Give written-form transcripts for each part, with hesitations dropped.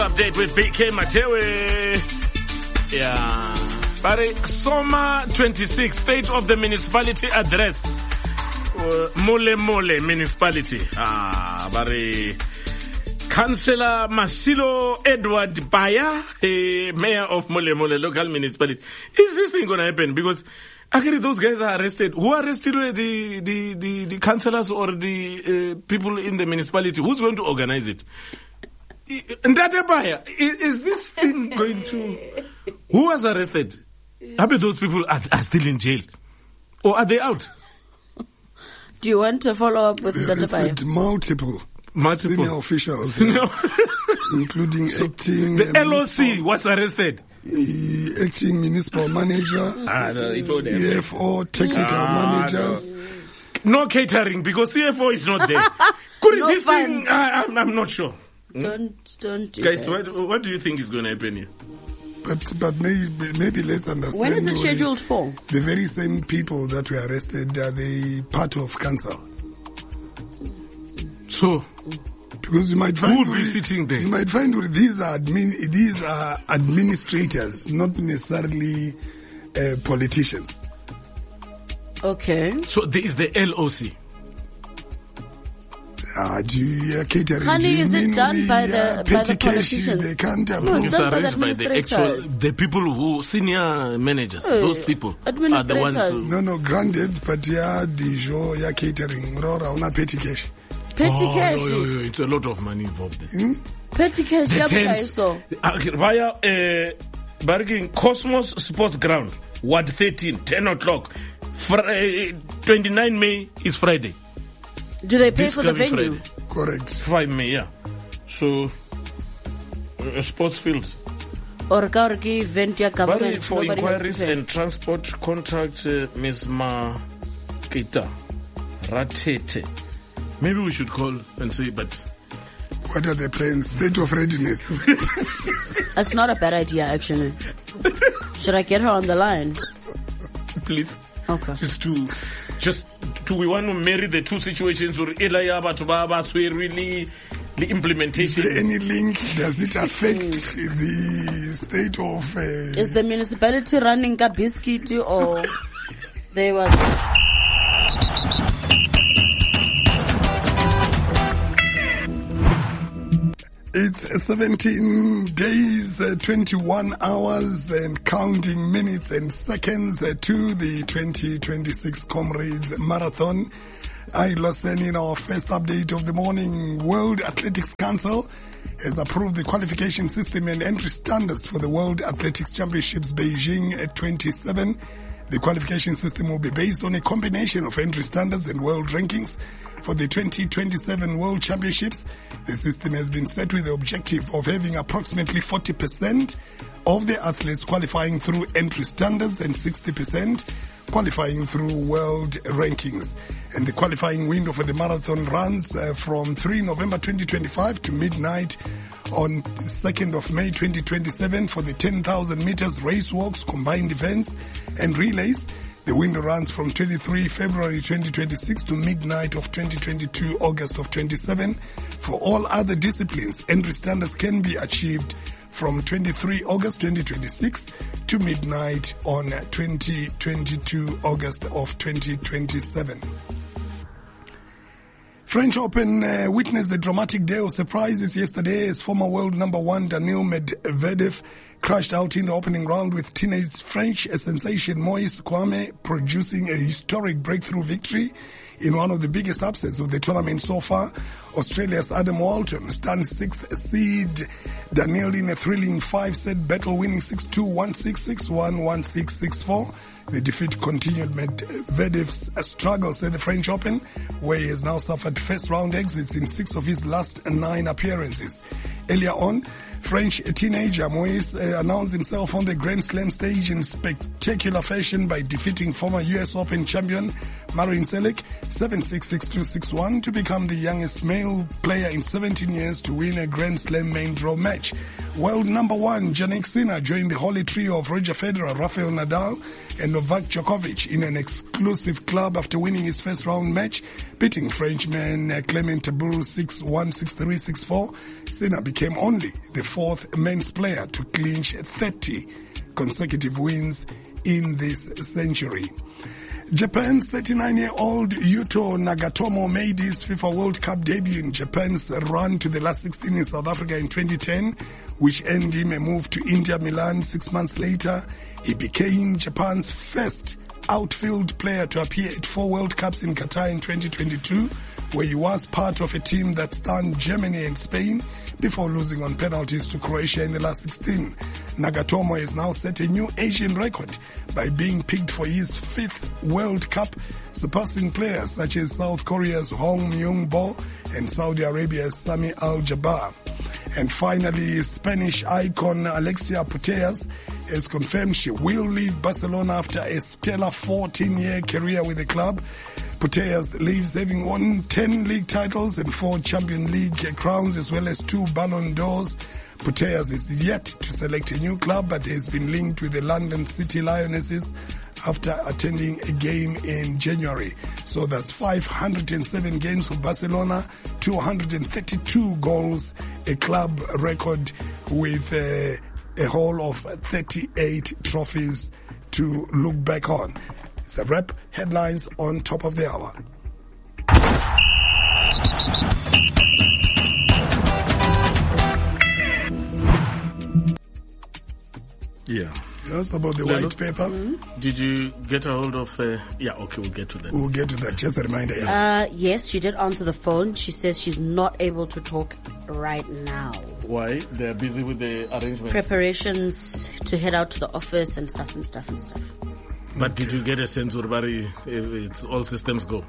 Update with BK Matewe. Yeah. Bari Soma 26, State of the Municipality Address. Mole Municipality. Bari Councillor Masilo Edward Baya, Mayor of Mole Local Municipality. Is this thing going to happen? Because actually those guys are arrested. Who arrested the councillors or the people in the municipality? Who's going to organize it? Ndate Baya, is this thing going to... Who was arrested? How many those people are still in jail? Or are they out? Do you want to follow up with Ndate Baya? Multiple senior officials, including acting... The LOC was arrested. Acting municipal manager, CFO, technical managers. No catering because CFO is not there. Could no this fun. Thing... I'm not sure. Don't do guys, that. What do you think is going to happen here? But maybe let's understand. When is it scheduled for? The very same people that were arrested are they part of council? So, because you might find who will be sitting there? You might find these are administrators, not necessarily politicians. Okay. So there is the LOC. Catering. Honey, is it done by the politicians? They can't approve. It's arranged by the people who senior managers. Those people are the ones who... No, granted, but the catering. Una petty cash. Petty cash. It's a lot of money involved. Petty cash. Via Bargain Cosmos Sports Ground, Ward 13, 10 o'clock. 29 May is Friday. Do they pay for the venue? Friday. Correct. 5 May, yeah. So, sports fields. Or event government. For inquiries and transport, contact Ms. Makita Ratete. Maybe we should call and say, but... What are the plans? State of readiness. That's not a bad idea, actually. Should I get her on the line? Please. Okay. Just do we want to marry the two situations or really the implementation? Is there any link? Does it affect the state of... Is the municipality running a biscuit or they were... It's 17 days, 21 hours and counting minutes and seconds to the 2026 Comrades Marathon. In our first update of the morning, World Athletics Council has approved the qualification system and entry standards for the World Athletics Championships Beijing 27. The qualification system will be based on a combination of entry standards and world rankings for the 2027 World Championships. The system has been set with the objective of having approximately 40% of the athletes qualifying through entry standards and 60% qualifying through world rankings. And the qualifying window for the marathon runs from 3 November 2025 to midnight on 2nd of May 2027 for the 10,000 meters race walks, combined events and relays. The window runs from 23 February 2026 to midnight of 2022, August of 27. For all other disciplines, entry standards can be achieved from 23 August 2026 to midnight on 2022, August of 2027. French Open witnessed the dramatic day of surprises yesterday as former world number one Daniil Medvedev crashed out in the opening round with teenage French sensation Moise Kwame producing a historic breakthrough victory in one of the biggest upsets of the tournament so far. Australia's Adam Walton stunned sixth seed Daniil in a thrilling 5-set battle, winning 6-2, 1-6, 6-1, 1-6, 6-4. The defeat continued Medvedev's struggles at the French Open, where he has now suffered first-round exits in 6 of his last 9 appearances. Earlier on, French teenager Moise announced himself on the Grand Slam stage in spectacular fashion by defeating former US Open champion Marin Cilic 766261 to become the youngest male player in 17 years to win a Grand Slam main draw match. World number 1 Jannik Sinner joined the holy trio of Roger Federer, Rafael Nadal and Novak Djokovic in an exclusive club after winning his first round match, beating Frenchman Clement Tabou 6-1, 6-3, 6-4. Sinner became only the 4th men's player to clinch 30 consecutive wins in this century. Japan's 39-year-old Yuto Nagatomo made his FIFA World Cup debut in Japan's run to the last 16 in South Africa in 2010, which earned him a move to Inter Milan 6 months later. He became Japan's first outfield player to appear at 4 World Cups in Qatar in 2022, where he was part of a team that stunned Germany and Spain before losing on penalties to Croatia in the last 16. Nagatomo has now set a new Asian record by being picked for his 5th World Cup, surpassing players such as South Korea's Hong Myung-bo and Saudi Arabia's Sami Al-Jabbar. And finally, Spanish icon Alexia Putellas has confirmed she will leave Barcelona after a stellar 14-year career with the club. Putellas leaves having won 10 league titles and 4 Champions League crowns as well as 2 Ballon d'Ors. Putellas is yet to select a new club but has been linked with the London City Lionesses after attending a game in January. So that's 507 games for Barcelona, 232 goals, a club record with a haul of 38 trophies to look back on. It's a wrap. Headlines on top of the hour. Yeah. Yes, about the white paper. Did you get a hold of... yeah, okay, we'll get to that. We'll get to that. Just a reminder. Yeah. Yes, she did answer the phone. She says she's not able to talk right now. Why? They're busy with the arrangements? Preparations to head out to the office and stuff. But did you get a sense, Urbari, it's all systems go?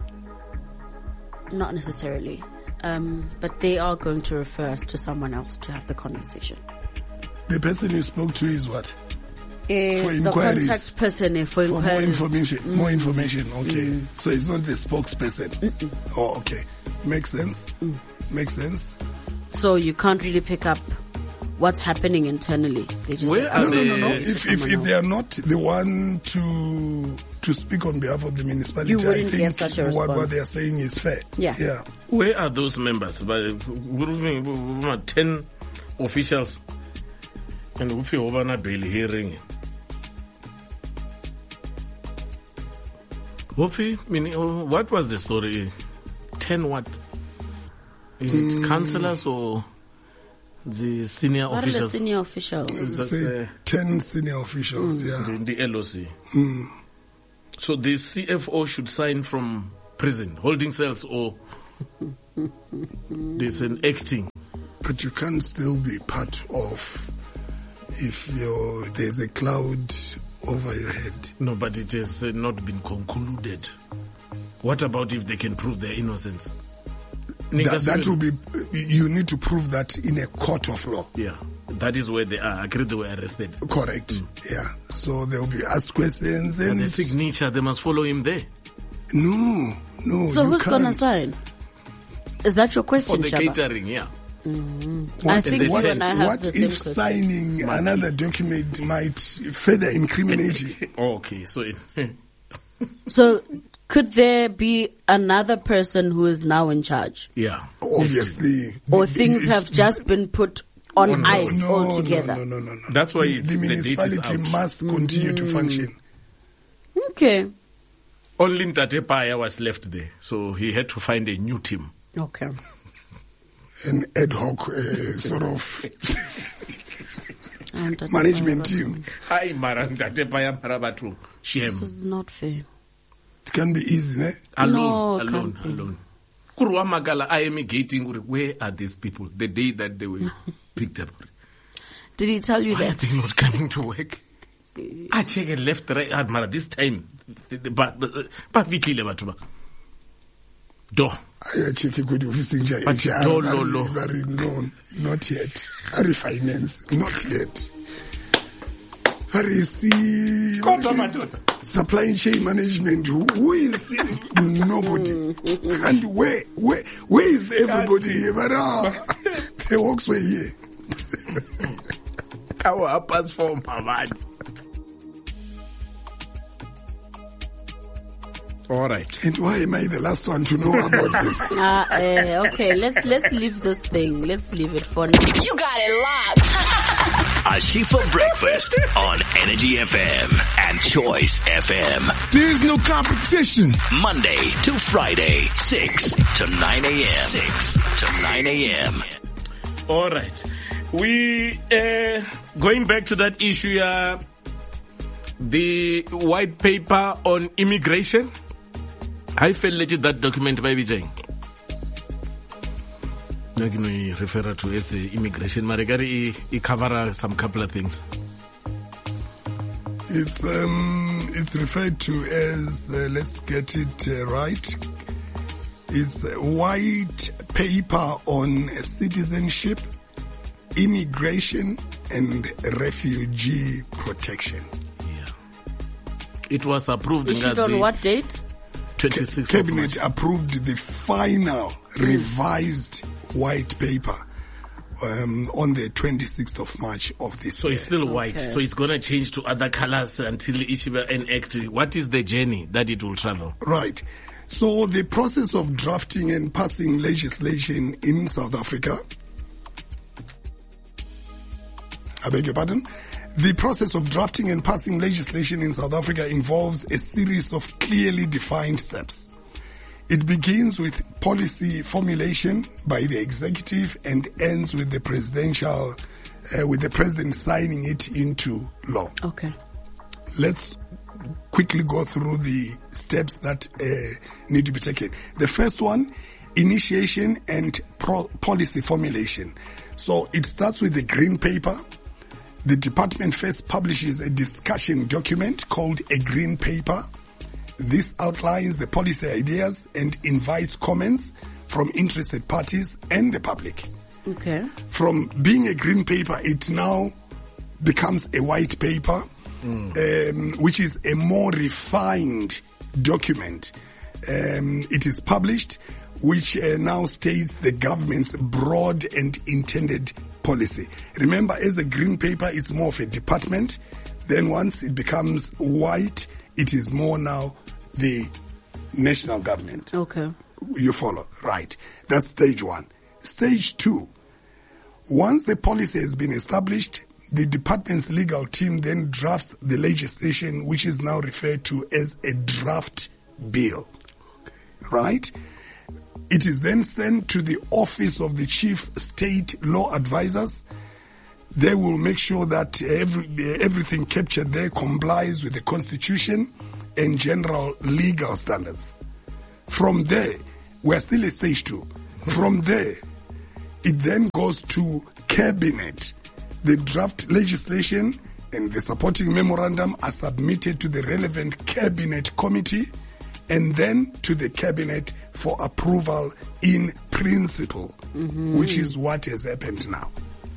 Not necessarily. But they are going to refer us to someone else to have the conversation. The person you spoke to is what? Is the contact person for inquiries. More information. Okay. So it's not the spokesperson. Oh, okay. Makes sense. Makes sense. So you can't really pick up what's happening internally. They just no. If they are not the one to speak on behalf of the municipality, you wouldn't I think get such a response. What they are saying is fair. Yeah. Where are those members? 10 officials. And if you over a daily hearing, what was the story? 10 what? Is it councillors or the senior what officials? What are the senior officials? 10 senior officials, yeah. The LOC. So the CFO should sign from prison, holding cells, or there's an acting. But you can still be part of if there's a cloud over your head. No, but it has not been concluded. What about if they can prove their innocence? That will be, you need to prove that in a court of law. Yeah, that is where they are. I agree they were arrested. Correct. Yeah. So they will be asked questions and the signature, they must follow him there. No. So who's gonna sign? Is that your question, For the Shaba? catering, yeah. I think what the same if signing another document might further incriminate you? Okay, so could there be another person who is now in charge? Yeah. Obviously. Or things have just been put on ice altogether? No. That's why the municipality must continue to function. Okay. Only Ntate Paya was left there, so he had to find a new team. Okay. An ad hoc sort of management team. Hi, Ntate Paya Marabatu. This is not fair. It can be easy, eh? Alone. Kurwa Magala, I am gating. Where are these people? The day that they were picked up. Did he tell you Why that? are they not coming to work? I check it left, right, Admara. This time, but weekly level. Do. I check good office. No, not yet. Refinance, not yet. receive supply chain management. Who is nobody? And where is everybody here? But the works were here. Our pass for Mavad. All right. And why am I the last one to know about this? Okay, let's leave this thing. Let's leave it for now. You got it locked. Ashifa Breakfast on Energy FM and Choice FM. There's no competition. Monday to Friday, 6 to 9 a.m. 6 to 9 a.m. All right. We going back to that issue, the white paper on immigration. I felt legit that document by Vijay. We refer to as immigration. Marigari, it cover some couple of things. It's referred to as let's get it right. It's a white paper on citizenship, immigration, and refugee protection. Yeah. It was approved. Issued on what date? 26th Cabinet approved the final revised white paper on the 26th of March of this year. So it's still white. Okay. So it's going to change to other colors until each enact. What is the journey that it will travel? Right. So the process of drafting and passing legislation in South Africa, I beg your pardon? The process of drafting and passing legislation in South Africa involves a series of clearly defined steps. It begins with policy formulation by the executive and ends with the president signing it into law. Okay. Let's quickly go through the steps that need to be taken. The first one, initiation and policy formulation. So it starts with the green paper. The department first publishes a discussion document called a green paper. This outlines the policy ideas and invites comments from interested parties and the public. Okay. From being a green paper, it now becomes a white paper, which is a more refined document. It is published, which now states the government's broad and intended policy. Remember, as a green paper, it's more of a department. Then once it becomes white, it is more now the national government. Okay. You follow? Right. That's stage one. Stage two. Once the policy has been established, the department's legal team then drafts the legislation, which is now referred to as a draft bill. Right? It is then sent to the office of the chief state law advisors. They will make sure that everything captured there complies with the constitution and general legal standards. From there, we're still at stage two. From there, it then goes to cabinet. The draft legislation and the supporting memorandum are submitted to the relevant cabinet committee and then to the cabinet for approval in principle, which is what has happened now.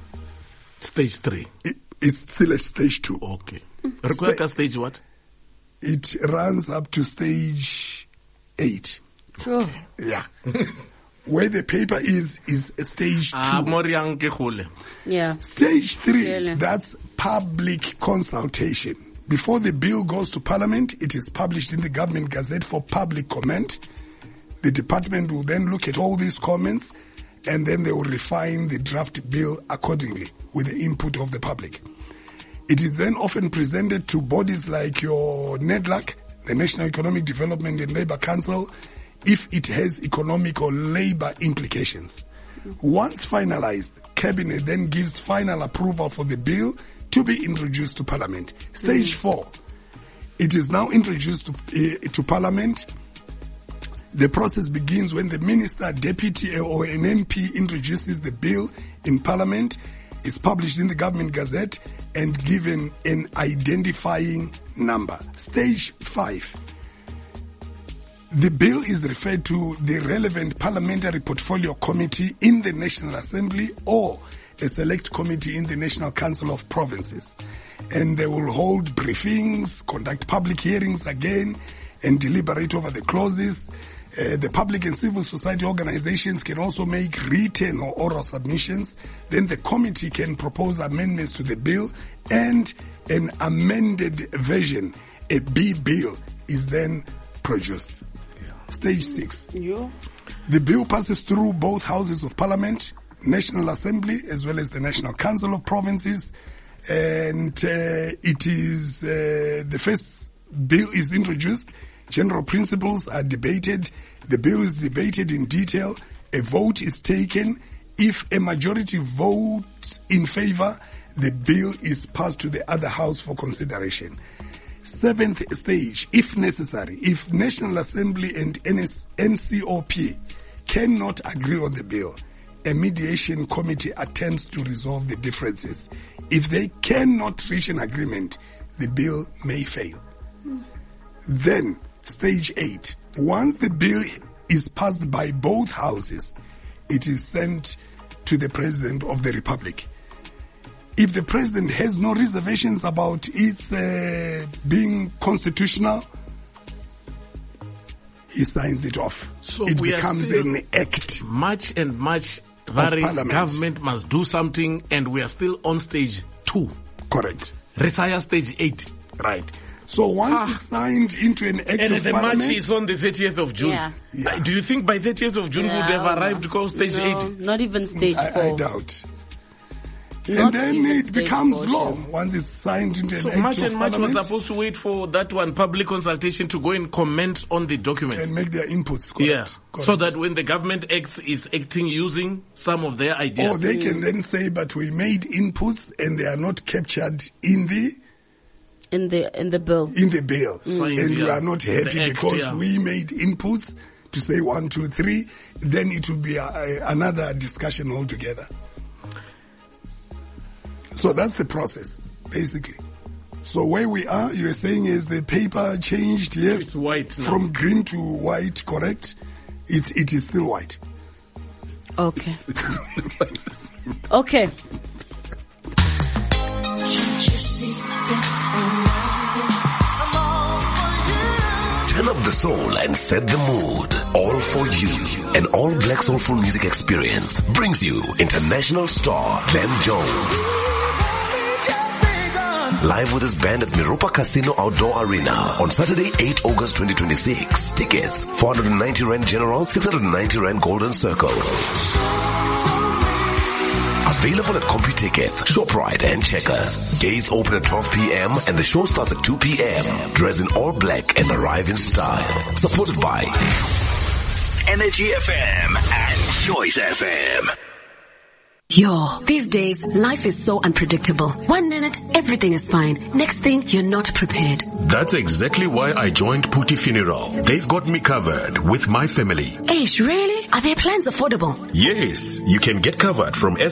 Stage 3. It's still at stage 2. Okay. Require stage what? It runs up to stage 8. Sure. Yeah. Where the paper is stage 2. Yeah. Stage 3, Really? that's public consultation. Before the bill goes to Parliament, it is published in the Government Gazette for public comment. The department will then look at all these comments and then they will refine the draft bill accordingly with the input of the public. It is then often presented to bodies like your NEDLAC, the National Economic Development and Labour Council, if it has economic or labour implications. Once finalized, Cabinet then gives final approval for the bill to be introduced to Parliament. Stage 4, it is now introduced to Parliament. The process begins when the minister, deputy or an MP introduces the bill in Parliament, is published in the Government Gazette and given an identifying number. Stage 5, the bill is referred to the relevant parliamentary portfolio committee in the National Assembly or a select committee in the National Council of Provinces. And they will hold briefings, conduct public hearings again, and deliberate over the clauses. The public and civil society organizations can also make written or oral submissions. Then the committee can propose amendments to the bill, and an amended version, a B bill, is then produced. Stage 6. The bill passes through both houses of parliament, National Assembly, as well as the National Council of Provinces. And it is the first bill is introduced. General principles are debated. The bill is debated in detail. A vote is taken. If a majority votes in favor, the bill is passed to the other house for consideration. 7th stage, if necessary, if National Assembly and NCOP cannot agree on the bill, a mediation committee attempts to resolve the differences. If they cannot reach an agreement, the bill may fail. Then, stage 8, once the bill is passed by both houses, it is sent to the President of the Republic. If the President has no reservations about its being constitutional, he signs it off. So it becomes an act. Much government must do something, and we are still on stage 2. Correct. Retire stage 8. Right. So once it's signed into an act and of the parliament... march is on the 30th of June. Yeah. Do you think by 30th of June would have arrived to stage 8? Not even stage 4. I doubt. Not And then even it stage becomes 4, law sure. once it's signed into an So act much of and much was parliament supposed to wait for that one public consultation to go and comment on the document. and make their inputs. Correct. Yeah. Correct. So that when the government acts, is acting using some of their ideas. Or they can then say, but we made inputs and they are not captured in the bill. in the bill. Signed, And we yeah. are not happy The act, because yeah. we made inputs to say 1, 2, 3. Then it will be another discussion altogether. So that's the process, basically. So where we are, you are saying is the paper changed, yes, It's white now. from green to white, correct? It is still white. Okay. Okay. Turn up the soul and set the mood. All for you. An all-black soulful music experience brings you international star Ben Jones. Live with his band at Miropa Casino Outdoor Arena on Saturday, 8 August 2026. Tickets, 490 Rand General, 690 Rand Golden Circle. Available at CompuTicket, ShopRite and Checkers. Gates open at 12 p.m. and the show starts at 2 p.m. Dress in all black and arrive in style. Supported by Energy FM and Choice FM. Yo, these days, life is so unpredictable. 1 minute, everything is fine. Next thing, you're not prepared. That's exactly why I joined Puti Funeral. They've got me covered with my family. Aish, really? Are their plans affordable? Yes, you can get covered from